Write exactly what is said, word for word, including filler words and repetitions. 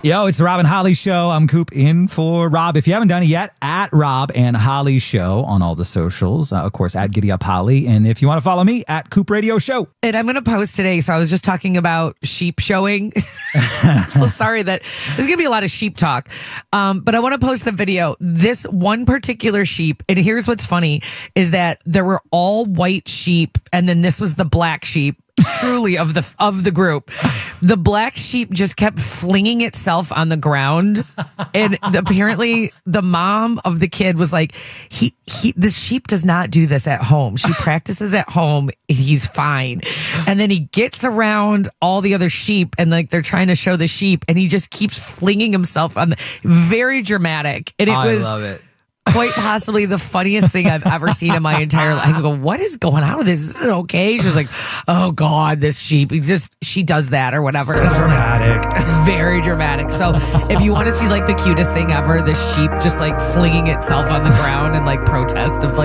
Yo, it's the Rob and Holly Show. I'm Coop in for Rob. If you haven't done it yet, at Rob and Holly Show on all the socials. Uh, of course, at Giddy Up Holly. And if you want to follow me, at Coop Radio Show. And I'm going to post today. So I was just talking about sheep showing. I'm so sorry that there's going to be a lot of sheep talk. Um, but I want to post the video. This one particular sheep, and here's what's funny, is that there were all white sheep, and then this was the black sheep. Truly of the of the group, the black sheep just kept flinging itself on the ground, and apparently the mom of the kid was like, "He he, this sheep does not do this at home. She practices at home. He's fine." And then he gets around all the other sheep, and like they're trying to show the sheep, and he just keeps flinging himself on. The, very dramatic, and it I was. love it. Quite possibly the funniest thing I've ever seen in my entire life. I go, what is going on with this? Is it okay? She was like, oh God, this sheep. He just, she does that or whatever. So And I was dramatic. Like, very dramatic. So if you want to see like the cutest thing ever, the sheep just like flinging itself on the ground and like protest of like,